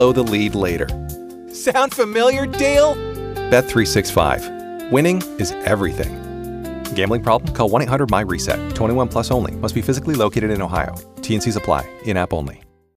follow the lead later. Sound familiar, Dale? Bet365. Winning is everything. Gambling problem? Call 1-800-MY-RESET. 21 plus only. Must be physically located in Ohio. T&Cs apply. In-app only.